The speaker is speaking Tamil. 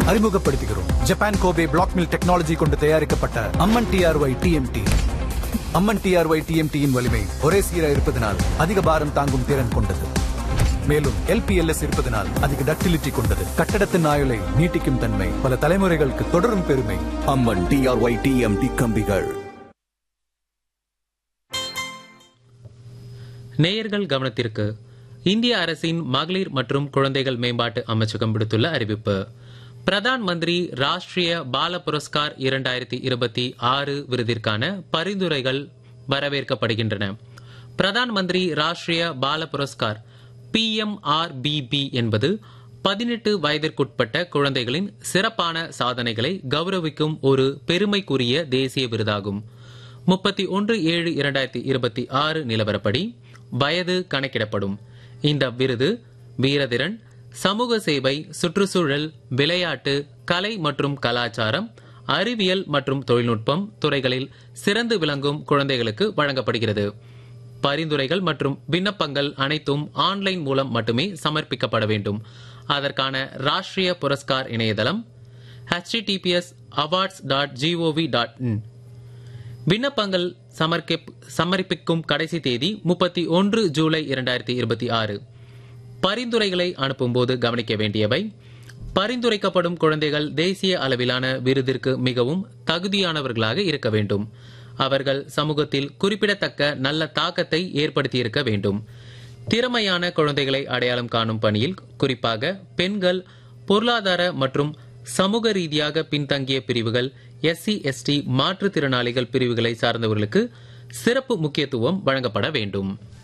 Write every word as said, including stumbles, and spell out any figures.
அறிமுகப்படுத்துகிறோம். Japan Kobe black mill technology கொண்டு தயாரிக்கப்பட்ட அம்மன் டிஆர்ஒய் டிஎம்டி. அம்மன் டிஆர்ஒய் டிஎம்டியின் வலிமை ஒரே சீராக இருப்பதனால் அதிக பாரம் தாங்கும் திறன் கொண்டது. மேலும் எல்பிஎல்எஸ் இருப்பதனால் அதிக டக்டிலிட்டி கொண்டது. கட்டடத்தின் ஆயுளை நீட்டிக்கும் தன்மை பல தலைமுறைகளுக்கு தொடரும் பெருமை. அம்மன் டிஆர்ஒய் டிஎம்டி கம்பிகள். நேயர்கள் கவனத்திற்கு இந்திய அரசின் மகளிர் மற்றும் குழந்தைகள் மேம்பாட்டு அமைச்சகம் விடுத்துள்ள அறிவிப்பு. பிரதான் மந்திரி ராஷ்டிரிய பால புரஸ்கார் இரண்டாயிரத்தி இருபத்தி ஆறு விருதிற்கான பரிந்துரைகள் வரவேற்கப்படுகின்றன. பிரதான் மந்திரி ராஷ்டிரிய பால Puraskar B M R B B என்பது பதினெட்டு வயதிற்குட்பட்ட குழந்தைகளின் சிறப்பான சாதனைகளை கௌரவிக்கும் ஒரு பெருமைக்குரிய தேசிய விருதாகும். முப்பத்தி ஒன்று ஏழு இரண்டாயிரத்தி இருபத்தி ஆறு நிலவரப்படி வயது கணக்கிடப்படும். இந்த விருது வீரதிறன், சமூக சேவை, சுற்றுச்சூழல், விளையாட்டு, கலை மற்றும் கலாச்சாரம், அறிவியல் மற்றும் தொழில்நுட்பம் துறைகளில் சிறந்து விளங்கும் குழந்தைகளுக்கு வழங்கப்படுகிறது. பரிந்துரைகள் மற்றும் விண்ணப்பங்கள் அனைத்தும் ஆன்லைன் மூலம் மட்டுமே சமர்ப்பிக்கப்பட வேண்டும். அதற்கான ராஷ்டிரிய புரஸ்கார் இணையதளம் H D D B S awards dot gov dot in. விண்ணப்பங்கள் சமர்ப்பிக்கும் கடைசி தேதி முப்பத்தி ஒன்று ஜூலை இரண்டாயிரத்தி இருபத்தி ஆறு. பரிந்துரைகளை அனுப்பும் போது கவனிக்க வேண்டியவை: பரிந்துரைக்கப்படும் குழந்தைகள் தேசிய அளவிலான விருதிற்கு மிகவும் தகுதியானவர்களாக இருக்க வேண்டும். அவர்கள் சமூகத்தில் குறிப்பிடத்தக்க நல்ல தாக்கத்தை ஏற்படுத்தியிருக்க வேண்டும். திறமையான குழந்தைகளை அடையாளம் காணும் பணியில் குறிப்பாக பெண்கள், பொருளாதார மற்றும் சமூக ரீதியாக பின்தங்கிய பிரிவுகள், எஸ்சி எஸ்டி, மாற்றுத்திறனாளிகள் பிரிவுகளை சார்ந்தவர்களுக்கு சிறப்பு முக்கியத்துவம் வழங்கப்பட வேண்டும்.